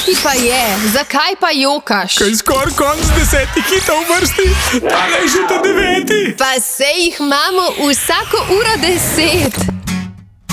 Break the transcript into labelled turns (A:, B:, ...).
A: ti pa je? Zakaj pa jokaš?
B: Kaj skoraj konc 10 hitov vrsti, tale je že ta 9.
A: Pa sej jih imamo vsako uro 10.